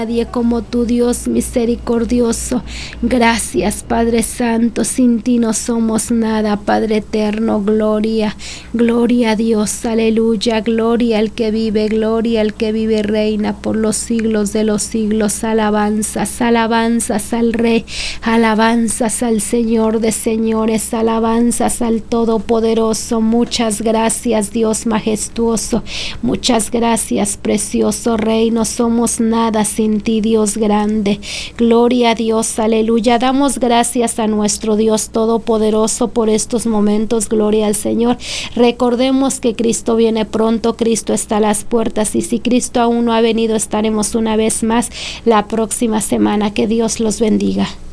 Nadie como tu Dios misericordioso. Gracias, Padre Santo, sin ti no somos nada, Padre eterno, gloria, gloria a Dios, aleluya, gloria al que vive, gloria al que vive, reina por los siglos de los siglos, alabanzas, alabanzas al Rey, alabanzas al Señor de señores, alabanzas al Todopoderoso. Muchas gracias, Dios majestuoso, muchas gracias, precioso Rey, no somos nada sin ti, Dios grande. Gloria a Dios, aleluya. Damos gracias a nuestro Dios Todopoderoso por estos momentos. Gloria al Señor. Recordemos que Cristo viene pronto, Cristo está a las puertas, y si Cristo aún no ha venido, estaremos una vez más la próxima semana. Que Dios los bendiga.